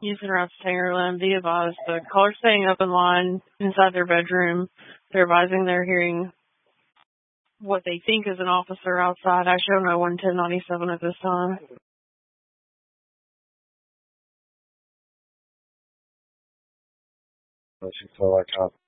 using Routes Tangerland, be advised the caller staying up in line inside their bedroom. They're advising they're hearing what they think is an officer outside. I show no 11097 at this time. Unless you feel like